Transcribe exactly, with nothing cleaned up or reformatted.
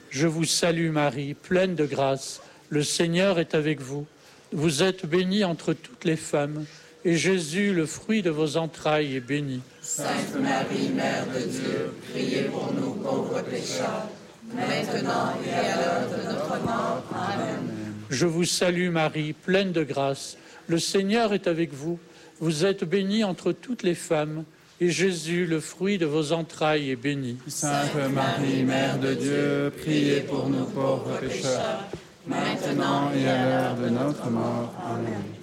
Je vous salue Marie, pleine de grâce. Le Seigneur est avec vous. Vous êtes bénie entre toutes les femmes, et Jésus, le fruit de vos entrailles, est béni. Sainte Marie, Mère de Dieu, priez pour nous pauvres pécheurs, maintenant et à l'heure de notre mort. Amen. Je vous salue Marie, pleine de grâce. Le Seigneur est avec vous. Vous êtes bénie entre toutes les femmes, et Jésus, le fruit de vos entrailles, est béni. Sainte Marie, Mère de Dieu, priez pour nous pauvres pécheurs, maintenant et à l'heure de notre mort. Amen.